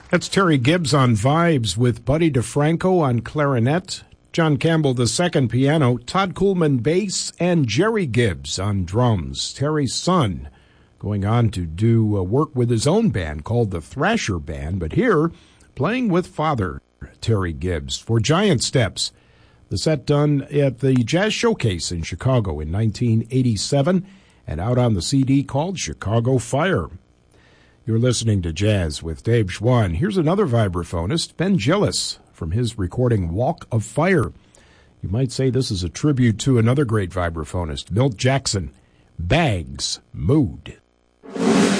That's Terry Gibbs on vibes with Buddy DeFranco on clarinet, John Campbell II piano, Todd Coolman bass, and Jerry Gibbs on drums. Terry's son going on to do work with his own band called the Thrasher Band, but here playing with father Terry Gibbs for Giant Steps. The set done at the Jazz Showcase in Chicago in 1987 and out on the CD called Chicago Fire. You're listening to Jazz with Dave Schwann. Here's another vibraphonist, Ben Gillis, from his recording Walk of Fire. You might say this is a tribute to another great vibraphonist, Milt Jackson, Bags Mood.